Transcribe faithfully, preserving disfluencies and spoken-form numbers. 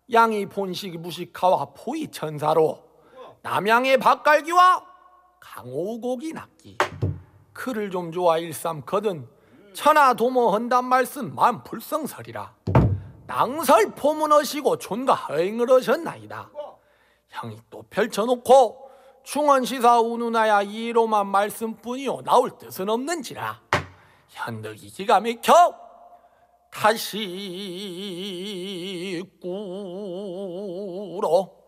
양이 본식 무식하와 포의 천사로 남양의 박갈기와 강호곡이 낫기 그를 좀 좋아 일삼거든 천하 도모헌단 말씀 만 불성설이라 낭설 포문하시고 촌가 허행을 하셨나이다. 형이 또 펼쳐놓고 충언시사 우누나야 이로만 말씀뿐이요 나올 뜻은 없는지라 현덕이 기가 막혀 다시 꾸러